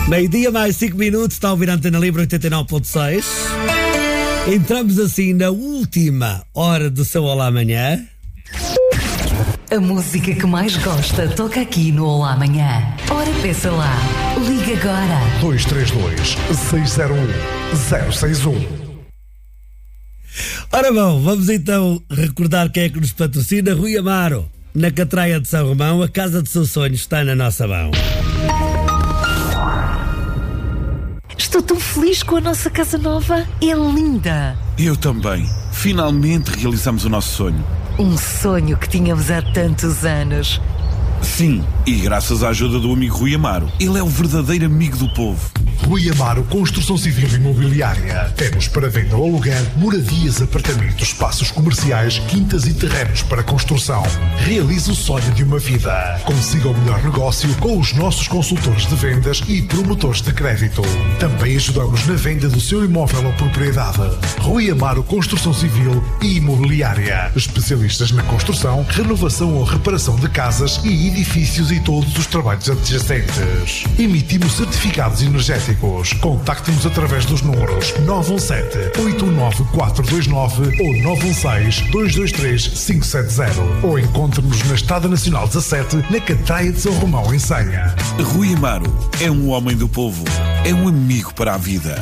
Meio-dia mais 5 minutos, está a ouvir a Antena Livre 89.6. Entramos assim na última hora do seu Olá Amanhã. A música que mais gosta toca aqui no Olá Amanhã. Ora, peça lá. Liga agora. 232-601-061. Ora bom, vamos então recordar quem é que nos patrocina. Rui Amaro, na Catraia de São Romão, a casa de seus sonhos está na nossa mão. Estou tão feliz com a nossa casa nova. É linda. Eu também. Finalmente realizamos o nosso sonho. Um sonho que tínhamos há tantos anos. Sim, e graças à ajuda do amigo Rui Amaro. Ele é o verdadeiro amigo do povo. Rui Amaro Construção Civil e Imobiliária. Temos para venda ou aluguer moradias, apartamentos, espaços comerciais, quintas e terrenos para construção. Realize o sonho de uma vida. Consiga o melhor negócio com os nossos consultores de vendas e promotores de crédito. Também ajudamos na venda do seu imóvel ou propriedade. Rui Amaro Construção Civil e Imobiliária. Especialistas na construção, renovação ou reparação de casas e edifícios e todos os trabalhos adjacentes. Emitimos certificados energéticos. Contacte-nos através dos números 917-819-429 ou 916-223-570 ou encontre-nos na Estrada Nacional 17, na Catraia de São Romão, em Senha. Rui Amaro é um homem do povo. É um amigo para a vida.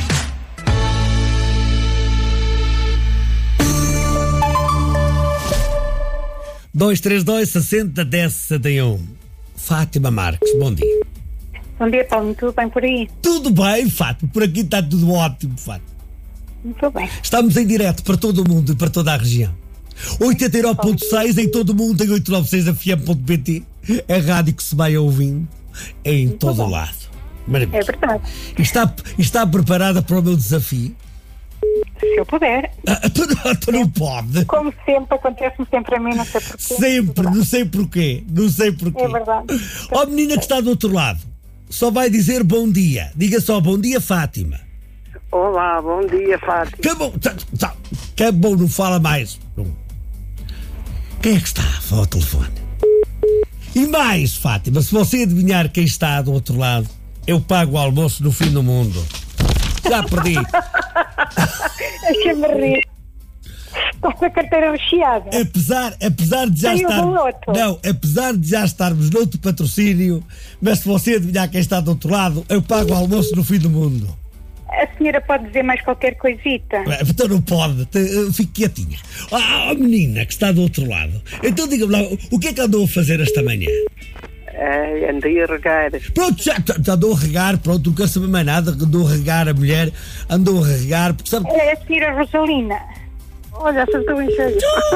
Dois, 60-10-61. Fátima Marques, bom dia. Bom dia, Paulo. Tudo bem por aí? Tudo bem, Fátima. Por aqui está tudo ótimo, Fátima. Muito bem. Estamos em direto para todo o mundo e para toda a região. 89.6 em todo o mundo, em 896fm.pt. É a rádio que se vai ouvindo em todo o lado. Maravilha. É verdade. Está preparada para o meu desafio? Se eu puder. Tu não pode. Como sempre, acontece-me sempre a mim, não sei porquê. Sempre, não sei porquê. É verdade. Ó, menina que está do outro lado, só vai dizer bom dia. Diga só bom dia, Fátima. Olá, bom dia, Fátima. Acabou, não fala mais. Quem é que está ao telefone? E mais, Fátima, se você adivinhar quem está do outro lado, eu pago o almoço no fim do mundo. Já perdi. Deixa-me rir. Estou com a carteira recheada. Apesar de já estar. Não, apesar de já estarmos noutro patrocínio, mas se você adivinhar quem está do outro lado, eu pago o almoço no fim do mundo. A senhora pode dizer mais qualquer coisita? Então não pode, fique quietinha. A menina que está do outro lado. Então diga-me lá, o que é que andou a fazer esta manhã? Andei a regar. Pronto, já andou a regar, pronto, não quero saber mais nada, andou a regar a mulher, andou a regar, porque sabe... É a senhora Rosalina. Olha, acertou em cheio.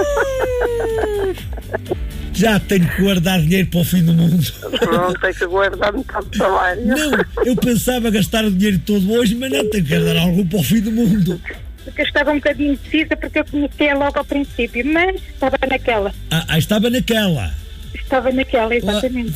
Já tenho que guardar dinheiro para o fim do mundo. Pronto, tem que guardar metade do salário. Não, eu pensava gastar o dinheiro todo hoje, mas não, tenho que guardar algo para o fim do mundo. Porque eu estava um bocadinho indecisa, porque eu conhecia logo ao princípio, mas estava naquela. Estava naquela. Estava naquela, exatamente.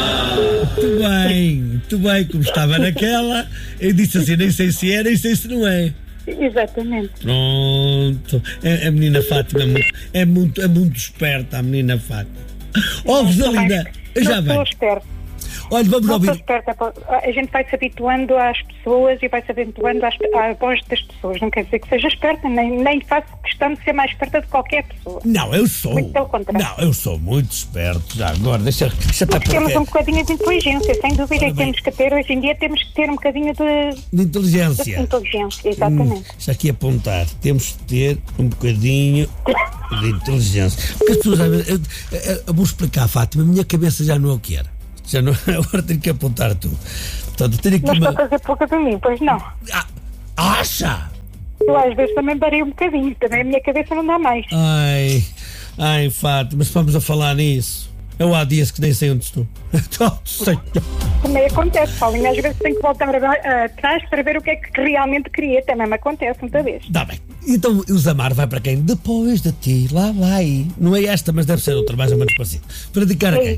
Muito bem, como estava naquela, eu disse assim, nem sei se é, nem sei se não é. Exatamente. Pronto, a menina Fátima é muito esperta, a menina Fátima. Rosalina, já não bem. Estou esperta. Olha, vamos não ouvir. Estou esperta. A gente vai se habituando às pessoas e vai se habituando à voz das pessoas. Não quer dizer que seja esperta, nem faço questão de ser mais esperta de qualquer pessoa. Não, eu sou. Muito pelo contrário. Não, eu sou muito esperto. Já agora, deixa estar por temos um bocadinho de inteligência, sem dúvida. E temos que ter, hoje em dia, temos que ter um bocadinho de inteligência. De inteligência, exatamente. Deixa aqui apontar. Temos que ter um bocadinho de inteligência. Porque as pessoas, eu vou explicar, Fátima, a minha cabeça já não é o que era. Já não, agora tenho que apontar tudo. Portanto, tenho que não estou a fazer pouca de mim, pois não. Acha? Eu às vezes também darei um bocadinho, também a minha cabeça não dá mais. Ai, Fátima, mas vamos a falar nisso. Eu há dias que nem sei onde estou. Também acontece, Paulinho, às vezes tenho que voltar atrás para ver o que é que realmente queria, também me acontece muita vez. Está bem. Então o Zamar vai para quem? Depois de ti, lá vai. Não é esta, mas deve ser outra, mais ou menos parecida. Para dedicar a quem?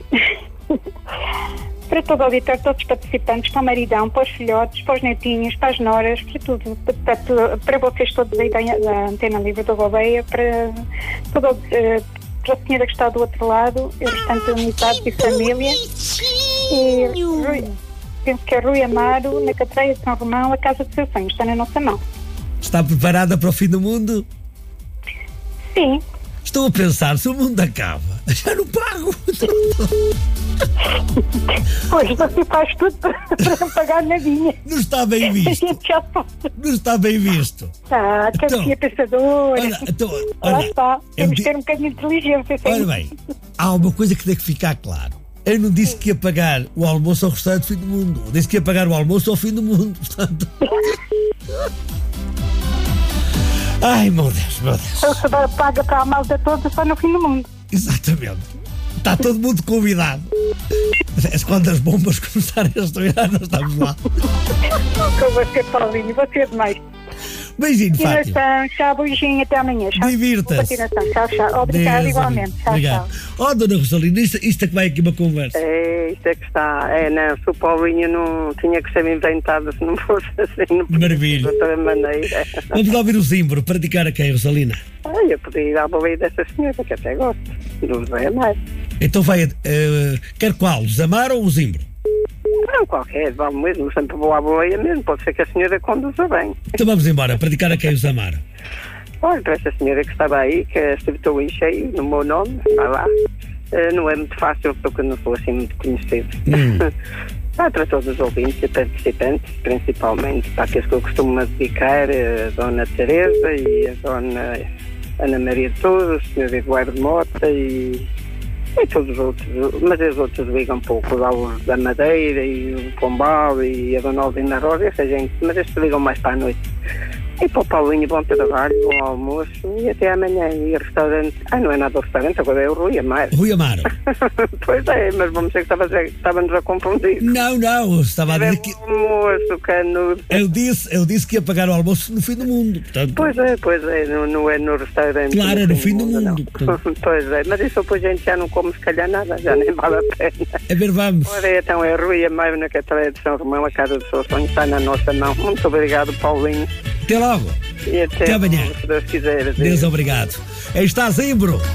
Para todo o auditório, todos os participantes, para o maridão, para os filhotes, para os netinhos, para as noras, para tudo, para vocês todos aí da Antena Livre da Gouveia, para a senhora que está do outro lado, e o restante unidade e família. penso que é Rui Amaro, na Catreia de São Romão, a casa dos seus sonhos, está na nossa mão. Está preparada para o fim do mundo? Sim. Estou a pensar, se o mundo acaba, já não pago. Pois, você faz tudo para pagar nadinha. Não está bem visto. Não está bem visto. Tá, que Então, é pensadora. Lá olha, está. Temos que ter um bocadinho de inteligência. olha bem, há uma coisa que tem que ficar claro. Eu não disse que ia pagar o almoço ao restaurante do fim do mundo. Eu disse que ia pagar o almoço ao fim do mundo. Portanto... Ai, meu Deus, meu Deus. Eu se paga para a malta toda só no fim do mundo. Exatamente. Está todo mundo convidado. Quando as bombas começarem a estourar, nós estamos lá. Com você, Paulinho, você é demais. Beijinho, Fátima. Continuação, tchau, beijinho, até amanhã. Tchau. Divirta-se. Continuação, tchau, tchau. Obrigado, Deus, igualmente. Tchau, obrigado. tchau. Oh, dona Rosalina, isto é que vai aqui uma conversa. Isto é que está. Não, se o Paulinho não tinha que ser inventado se não fosse assim. Maravilha. De outra maneira. Vamos lá ouvir o Zimbro para dedicar a quem, Rosalina? Eu podia ir à boleia dessa senhora, que até gosto. Do José Amaro. Então vai, quer qual? O Zamar ou o Zimbro? Não, qualquer, vale mesmo. Sempre vou à boleia mesmo. Pode ser que a senhora conduza bem. Então vamos embora, para dedicar a quem, o Zamar? Olha, para essa senhora que estava aí, que acertou em cheio no meu nome, vai lá. Não é muito fácil, porque eu não sou assim muito conhecido. Para todos os ouvintes e participantes, principalmente para aqueles que eu costumo dedicar, a Dona Teresa e a Dona Ana Maria de Sousa, o Sr. Eduardo Mota e todos os outros, mas os outros ligam um pouco da Madeira e o Pombal e a Dona Aldina Rosa, essa gente, mas estes ligam mais para a noite. E para o Paulinho, bom trabalho, bom almoço e até amanhã. E o restaurante, não é nada o restaurante, agora é o Rui Amaro. Rui Amaro. Pois é, mas vamos dizer que estávamos a confundir. Não, estava a dizer que... Almoço, canudo. Eu disse que ia pagar o almoço no fim do mundo. Portanto... Pois é, não é no restaurante. Claro, é no fim do mundo. Pois é, mas isso depois a gente já não come se calhar nada, já nem vale a pena. A ver, vamos. Ora, então é Rui Amaro na Catreia de São Romão, a casa do seu sonho está na nossa mão. Muito obrigado, Paulinho. Até logo. E até amanhã. Se Deus quiser. Deus obrigado. Aí está Zimbro.